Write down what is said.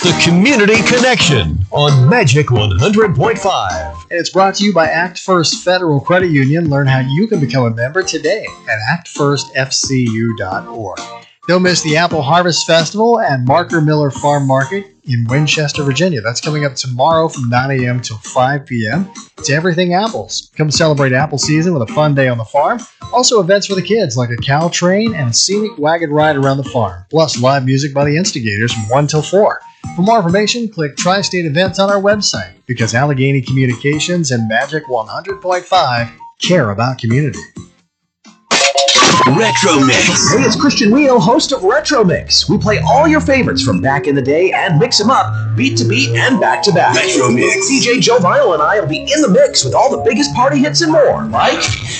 The Community Connection on Magic 100.5. And it's brought to you by Act First Federal Credit Union. Learn how you can become a member today at actfirstfcu.org. Don't miss the Apple Harvest Festival at Marker Miller Farm Market in Winchester, Virginia. That's coming up tomorrow from 9 a.m. till 5 p.m. It's everything apples. Come celebrate apple season with a fun day on the farm. Also events for the kids like a cow train and a scenic wagon ride around the farm. Plus live music by the Instigators from 1 till 4. For more information, click Tri-State Events on our website because Allegheny Communications and Magic 100.5 care about community. Retro Mix. Hey, it's Christian Wheel, host of Retro Mix. We play all your favorites from back in the day and mix them up, beat to beat and back to back. Retro Mix. DJ Joe Vinyl and I will be in the mix with all the biggest party hits and more, like